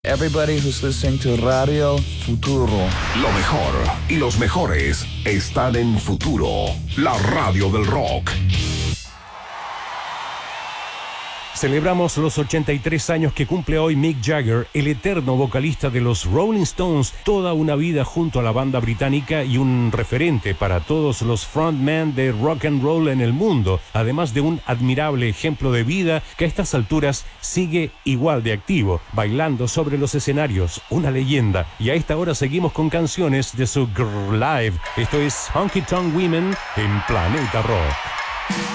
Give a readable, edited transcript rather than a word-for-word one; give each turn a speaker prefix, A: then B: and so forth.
A: Everybody who's listening to Radio Futuro.
B: Lo mejor y los mejores están en Futuro, la radio del rock.
C: Celebramos los 83 años que cumple hoy Mick Jagger, el eterno vocalista de los Rolling Stones, toda una vida junto a la banda británica y un referente para todos los frontmen de rock and roll en el mundo, además de un admirable ejemplo de vida que a estas alturas sigue igual de activo, bailando sobre los escenarios, una leyenda. Y a esta hora seguimos con canciones de su Grrr Live. Esto es Honky Tonk Women en Planeta Rock.